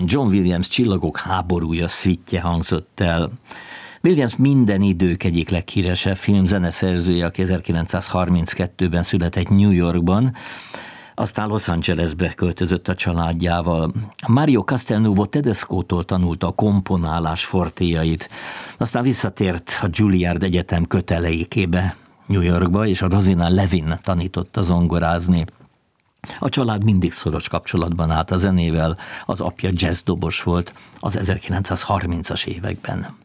John Williams Csillagok háborúja szvittje hangzott el. Williams minden idők egyik leghíresebb filmzeneszerzője, aki 1932-ben született New Yorkban, aztán Los Angelesbe költözött a családjával. Mario Castelnuovo Tedescótól tanulta a komponálás fortéjait, aztán visszatért a Juilliard Egyetem köteleikébe New Yorkba, és a Rosina Levin tanította zongorázni. A család mindig szoros kapcsolatban állt a zenével, az apja jazzdobos volt az 1930-as években.